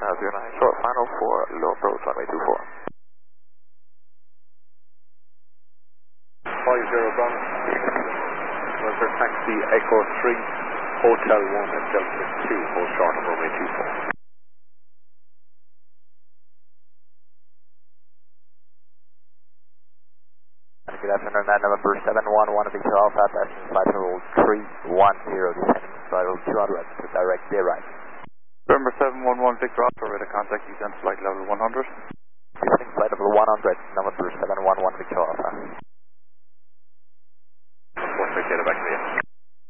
09, short final for low approach runway 24. 50 Bravo. Weather taxi Echo 3, Hotel 1 and Delta 2, hold short of runway 24. Good afternoon, November 711 Victor Alpha, passing flight level 310, descending flight level 200 to direct day right. November 711 Victor Alpha, radar contact, descend flight level 100. Descending flight level 100, November 711 Victor Alpha.